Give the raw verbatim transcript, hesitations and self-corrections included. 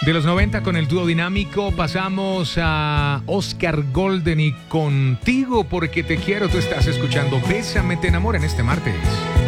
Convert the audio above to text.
De los noventa con el dúo dinámico pasamos a Oscar Golden y Contigo porque te quiero. Tú estás escuchando Bésame te enamora en este martes.